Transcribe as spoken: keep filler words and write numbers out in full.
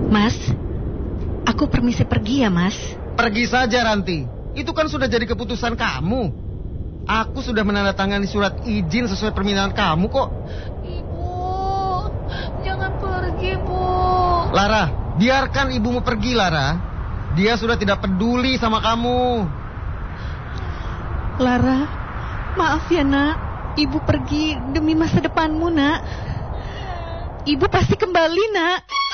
Mas, aku permisi pergi ya, Mas. Pergi saja, Ranti. Itu kan sudah jadi keputusan kamu. Aku sudah menandatangani surat izin sesuai permintaan kamu kok. Ibu, jangan pergi, Bu. Lara, biarkan ibumu pergi, Lara. Dia sudah tidak peduli sama kamu. Lara, maaf ya, Nak. Ibu pergi demi masa depanmu, Nak. Ibu pasti kembali, Nak.